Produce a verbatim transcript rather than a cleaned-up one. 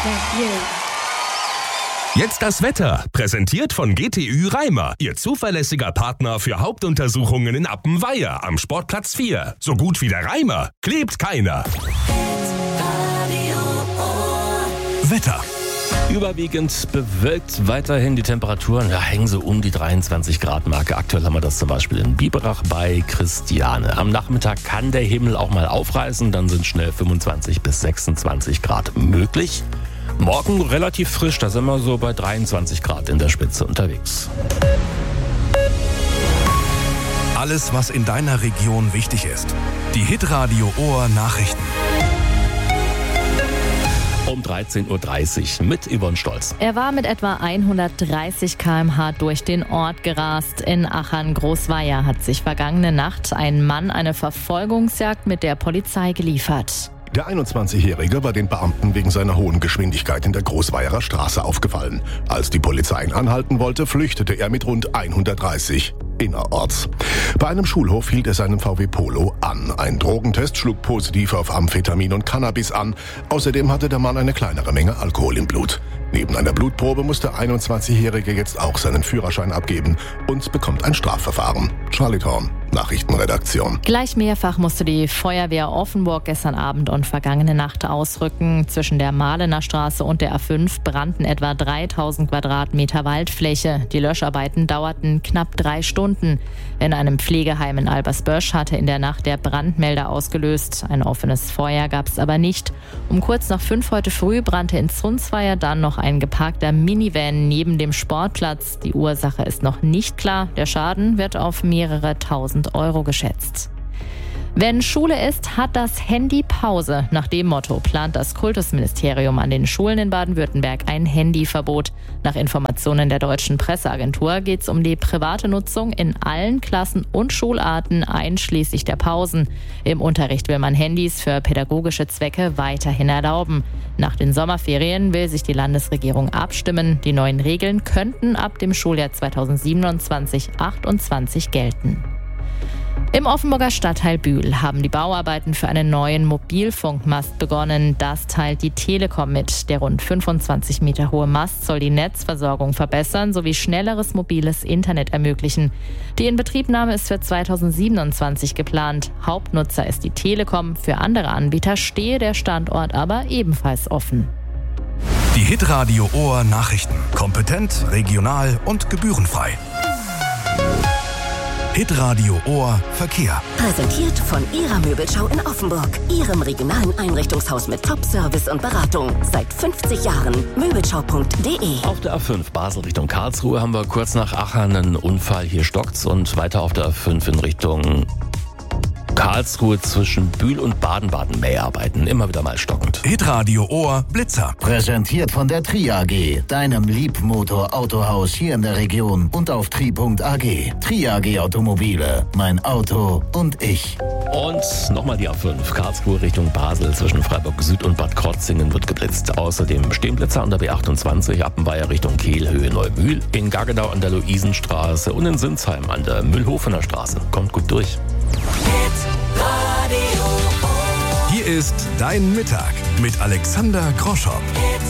Jetzt das Wetter, präsentiert von G T Ü Reimer, Ihr zuverlässiger Partner für Hauptuntersuchungen in Appenweier am Sportplatz vier. So gut wie der Reimer klebt keiner. Wetter. Überwiegend bewölkt weiterhin die Temperaturen, da hängen sie um die dreiundzwanzig Grad Marke. Aktuell haben wir das zum Beispiel in Biberach bei Christiane. Am Nachmittag kann der Himmel auch mal aufreißen, dann sind schnell fünfundzwanzig bis sechsundzwanzig Grad möglich. Morgen relativ frisch, da sind wir so bei dreiundzwanzig Grad in der Spitze unterwegs. Alles, was in deiner Region wichtig ist. Die Hitradio Ohr Nachrichten. Um dreizehn Uhr dreißig mit Yvonne Stolz. Er war mit etwa hundertdreißig Kilometer pro Stunde durch den Ort gerast. In Achern-Großweier hat sich vergangene Nacht ein Mann eine Verfolgungsjagd mit der Polizei geliefert. Der einundzwanzigjährige war den Beamten wegen seiner hohen Geschwindigkeit in der Großweierer Straße aufgefallen. Als die Polizei ihn anhalten wollte, flüchtete er mit rund hundertdreißig innerorts. Bei einem Schulhof hielt er seinen V W Polo an. Ein Drogentest schlug positiv auf Amphetamin und Cannabis an. Außerdem hatte der Mann eine kleinere Menge Alkohol im Blut. Neben einer Blutprobe muss der einundzwanzigjährige jetzt auch seinen Führerschein abgeben und bekommt ein Strafverfahren. Charlie Thorn, Nachrichtenredaktion. Gleich mehrfach musste die Feuerwehr Offenburg gestern Abend und vergangene Nacht ausrücken. Zwischen der Mahlener Straße und der A fünf brannten etwa dreitausend Quadratmeter Waldfläche. Die Löscharbeiten dauerten knapp drei Stunden. In einem Pflegeheim in Albersbösch hatte in der Nacht der Brandmelder ausgelöst. Ein offenes Feuer gab es aber nicht. Um kurz nach fünf heute früh brannte in Zunzweier dann noch ein geparkter Minivan neben dem Sportplatz. Die Ursache ist noch nicht klar. Der Schaden wird auf mehrere tausend Euro geschätzt. Wenn Schule ist, hat das Handy Pause. Nach dem Motto plant das Kultusministerium an den Schulen in Baden-Württemberg ein Handyverbot. Nach Informationen der Deutschen Presseagentur geht es um die private Nutzung in allen Klassen und Schularten, einschließlich der Pausen. Im Unterricht will man Handys für pädagogische Zwecke weiterhin erlauben. Nach den Sommerferien will sich die Landesregierung abstimmen. Die neuen Regeln könnten ab dem Schuljahr zweitausendsiebenundzwanzig achtundzwanzig gelten. Im Offenburger Stadtteil Bühl haben die Bauarbeiten für einen neuen Mobilfunkmast begonnen. Das teilt die Telekom mit. Der rund fünfundzwanzig Meter hohe Mast soll die Netzversorgung verbessern sowie schnelleres mobiles Internet ermöglichen. Die Inbetriebnahme ist für zweitausendsiebenundzwanzig geplant. Hauptnutzer ist die Telekom. Für andere Anbieter stehe der Standort aber ebenfalls offen. Die Hitradio Ohr Nachrichten. Kompetent, regional und gebührenfrei. Hitradio Ohr Verkehr. Präsentiert von Ihrer Möbelschau in Offenburg. Ihrem regionalen Einrichtungshaus mit Top-Service und Beratung. Seit fünfzig Jahren. Möbelschau punkt de. Auf der A fünf Basel Richtung Karlsruhe haben wir kurz nach Aachen einen Unfall. Hier stockt's und weiter auf der A fünf in Richtung Karlsruhe zwischen Bühl und Baden-Baden Mäharbeiten. Immer wieder mal stockend. Hitradio Ohr Blitzer. Präsentiert von der Tri A G, deinem Liebmotor-Autohaus hier in der Region und auf tri punkt a g. Tri A G Automobile, mein Auto und ich. Und nochmal die A fünf, Karlsruhe Richtung Basel zwischen Freiburg Süd und Bad Krotzingen wird geblitzt. Außerdem stehen Blitzer an der B achtundzwanzig, Appenweier Richtung Kehl, Höhe Neumühl, in Gaggenau an der Luisenstraße und in Sinsheim an der Mühlhofener Straße. Kommt gut durch. Hier ist Dein Mittag mit Alexander Groschow.